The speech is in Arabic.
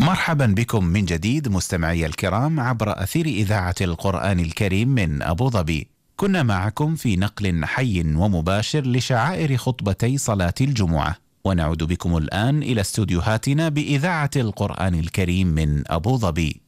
مرحبا بكم من جديد مستمعي الكرام عبر أثير إذاعة القرآن الكريم من أبو ظبي. كنا معكم في نقل حي ومباشر لشعائر خطبتي صلاة الجمعة، ونعود بكم الآن إلى استوديوهاتنا بإذاعة القرآن الكريم من أبو ظبي.